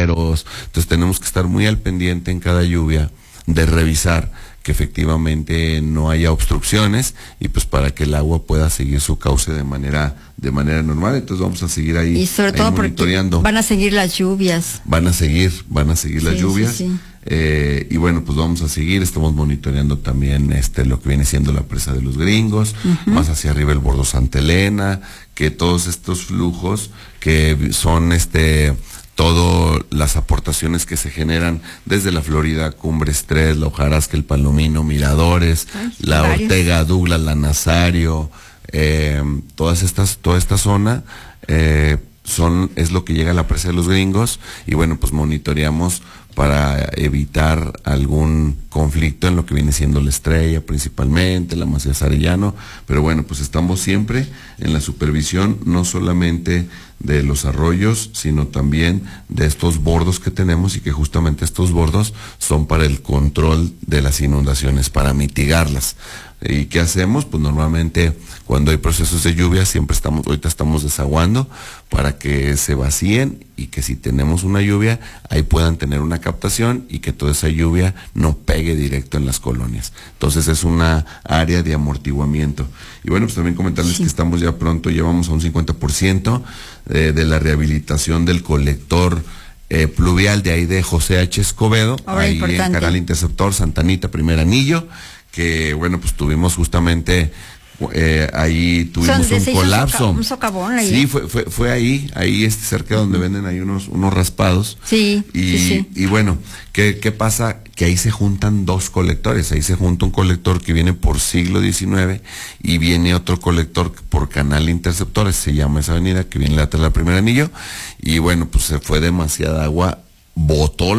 goteros. Entonces tenemos que estar muy al pendiente en cada lluvia de revisar que efectivamente no haya obstrucciones y pues para que el agua pueda seguir su cauce de manera normal. Entonces vamos a seguir ahí, y sobre todo monitoreando. Porque van a seguir las lluvias. Van a seguir las lluvias. Sí. Y bueno, pues vamos a seguir, estamos monitoreando también lo que viene siendo la presa de los Gringos, más hacia arriba el bordo Santa Elena, que todos estos flujos que son todas las aportaciones que se generan desde la Florida, Cumbres 3, la Hojarasca, el Palomino, Miradores, la Ortega, Douglas, la Nazario, toda esta zona es lo que llega a la presa de los Gringos y bueno, pues monitoreamos para evitar algún conflicto en lo que viene siendo la Estrella principalmente, la Macías Arellano, pero bueno, pues estamos siempre en la supervisión, no solamente de los arroyos, sino también de estos bordos que tenemos y que justamente estos bordos son para el control de las inundaciones, para mitigarlas. ¿Y qué hacemos? Pues normalmente cuando hay procesos de lluvia ahorita estamos desaguando para que se vacíen y que si tenemos una lluvia ahí puedan tener una captación y que toda esa lluvia no pegue directo en las colonias. Entonces es una área de amortiguamiento. Y bueno, pues también comentarles que estamos ya pronto, llevamos a un 50% de la rehabilitación del colector pluvial de ahí de José H. Escobedo, ahí en Canal Interceptor, Santa Anita, primer anillo, que bueno, pues tuvimos justamente ahí tuvimos un colapso. Un socavón ahí. Sí, fue ahí cerca donde venden ahí unos raspados. Sí. Y bueno, ¿qué pasa? Que ahí se juntan dos colectores. Ahí se junta un colector que viene por siglo XIX y viene otro colector por Canal Interceptor, se llama esa avenida, que viene lateral al primer anillo. Y bueno, pues se fue demasiada agua. Botó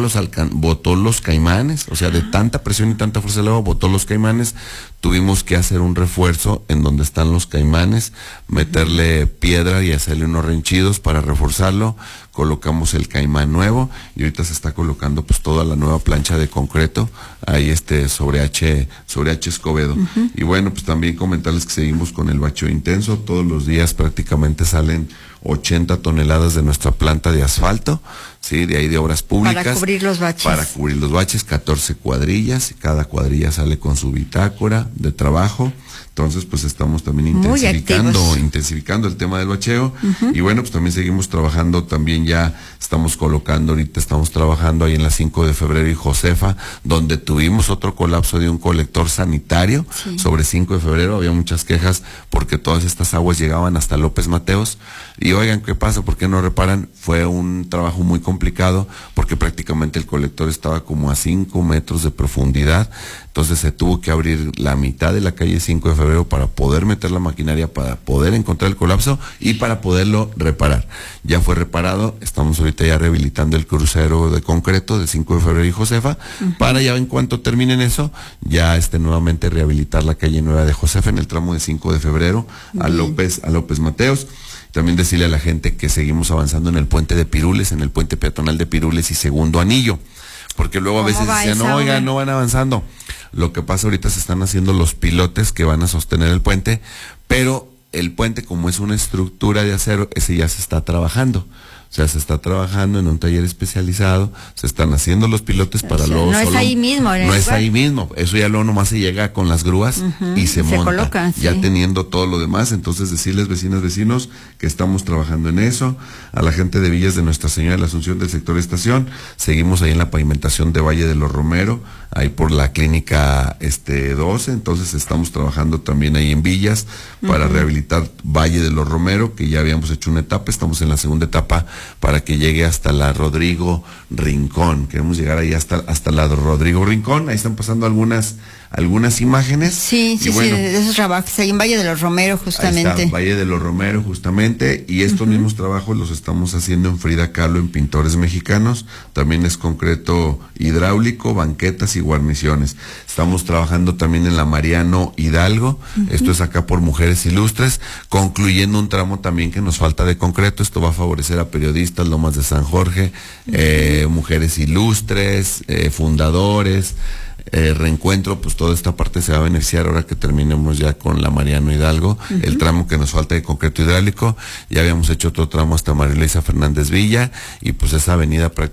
los caimanes, o sea, de tanta presión y tanta fuerza del agua, botó los caimanes. Tuvimos que hacer un refuerzo en donde están los caimanes, meterle piedra y hacerle unos renchidos para reforzarlo. Colocamos el caimán nuevo y ahorita se está colocando pues toda la nueva plancha de concreto ahí sobre H Escobedo. Y bueno, pues también comentarles que seguimos con el bacheo intenso. Todos los días prácticamente salen 80 toneladas de nuestra planta de asfalto, sí, de ahí de obras públicas. Para cubrir los baches. Para cubrir los baches, 14 cuadrillas, cada cuadrilla sale con su bitácora de trabajo. Entonces, pues estamos también intensificando el tema del bacheo. Y bueno, pues también seguimos trabajando, también ya estamos trabajando ahí en la 5 de febrero y Josefa, donde tuvimos otro colapso de un colector sanitario sobre 5 de febrero. Había muchas quejas porque todas estas aguas llegaban hasta López Mateos. Y oigan, ¿qué pasa? ¿Por qué no reparan? Fue un trabajo muy complicado porque prácticamente el colector estaba como a 5 metros de profundidad. Entonces se tuvo que abrir la mitad de la calle 5 de febrero para poder meter la maquinaria, para poder encontrar el colapso y para poderlo reparar. Ya fue reparado, estamos ahorita ya rehabilitando el crucero de concreto de 5 de febrero y Josefa, para ya en cuanto terminen eso, ya nuevamente rehabilitar la calle nueva de Josefa en el tramo de 5 de febrero a López Mateos. También decirle a la gente que seguimos avanzando en el puente de Pirules, en el puente peatonal de Pirules y segundo anillo, porque luego a veces decían, no, oigan, no van avanzando. Lo que pasa ahorita se están haciendo los pilotes que van a sostener el puente, pero el puente, como es una estructura de acero, ese ya se está trabajando. O sea, se está trabajando en un taller especializado, se están haciendo los pilotes para luego... No es ahí mismo. No es ahí mismo, eso ya luego nomás se llega con las grúas y se monta, coloca, ya teniendo todo lo demás. Entonces decirles, vecinos, que estamos trabajando en eso. A la gente de Villas de Nuestra Señora de la Asunción del sector Estación, seguimos ahí en la pavimentación de Valle de los Romero, ahí por la clínica 12, entonces estamos trabajando también ahí en Villas para rehabilitar Valle de los Romero, que ya habíamos hecho una etapa, estamos en la segunda etapa para que llegue hasta la Rodrigo Rincón. Queremos llegar ahí hasta la Rodrigo Rincón. Ahí están pasando algunas imágenes. Sí, de esos trabajos, ahí en Valle de los Romero, justamente. Ahí está, Valle de los Romero, justamente, y estos mismos trabajos los estamos haciendo en Frida Kahlo, en Pintores Mexicanos. También es concreto hidráulico, banquetas y guarniciones. Estamos trabajando también en la Mariano Hidalgo, esto es acá por Mujeres Ilustres, concluyendo un tramo también que nos falta de concreto. Esto va a favorecer a periodistas, Lomas de San Jorge, Mujeres Ilustres, fundadores, Reencuentro, pues toda esta parte se va a beneficiar ahora que terminemos ya con la Mariano Hidalgo. El tramo que nos falta de concreto hidráulico, ya habíamos hecho otro tramo hasta María Luisa Fernández Villa, y pues esa avenida